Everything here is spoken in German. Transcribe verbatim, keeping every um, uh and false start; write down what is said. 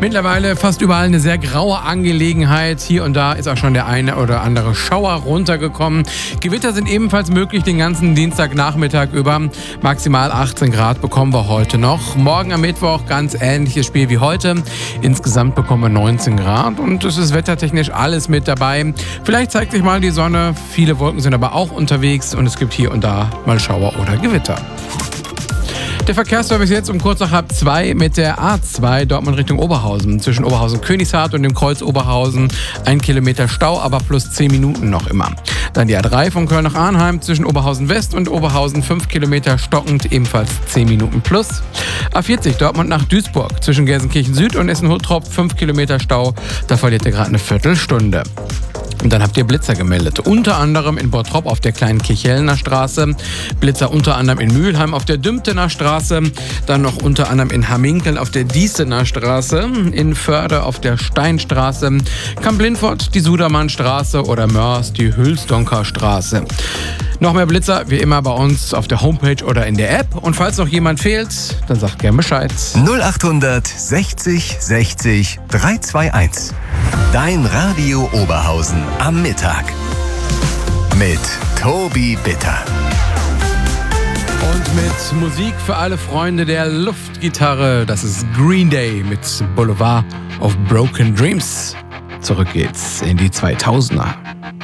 Mittlerweile fast überall eine sehr graue Angelegenheit. Hier und da ist auch schon der eine oder andere Schauer runtergekommen. Gewitter sind ebenfalls möglich den ganzen Dienstagnachmittag über. Maximal achtzehn Grad bekommen wir heute noch. Morgen am Mittwoch ganz ähnliches Spiel wie heute. Insgesamt bekommen wir neunzehn Grad und es ist wettertechnisch alles mit dabei. Vielleicht zeigt sich mal die Sonne. Viele Wolken sind aber auch unterwegs und es gibt hier und da mal Schauer oder Gewitter. Der Verkehrsservice jetzt um kurz nach halb zwei mit der A zwei Dortmund Richtung Oberhausen. Zwischen Oberhausen-Königshardt und dem Kreuz Oberhausen ein Kilometer Stau, aber plus zehn Minuten noch immer. Dann die A drei von Köln nach Arnheim zwischen Oberhausen West und Oberhausen fünf Kilometer stockend, ebenfalls zehn Minuten plus. A vierzig Dortmund nach Duisburg zwischen Gelsenkirchen Süd und Essen-Huttrop fünf Kilometer Stau. Da verliert ihr gerade eine Viertelstunde. Und dann habt ihr Blitzer gemeldet. Unter anderem in Bottrop auf der kleinen Kirchhellner Straße. Blitzer unter anderem in Mülheim auf der Dümtener Straße. Dann noch unter anderem in Hamminkeln auf der Diesener Straße. In Förde auf der Steinstraße. Kamp-Lindfort die Sudermannstraße oder Mörs die Hülsdonker Straße. Noch mehr Blitzer, wie immer bei uns auf der Homepage oder in der App. Und falls noch jemand fehlt, dann sagt gern Bescheid. null acht sechzig sechzig dreihundertzweiundundzwanzig. Dein Radio Oberhausen am Mittag. Mit Tobi Bitter. Und mit Musik für alle Freunde der Luftgitarre. Das ist Green Day mit Boulevard of Broken Dreams. Zurück geht's in die zweitausender.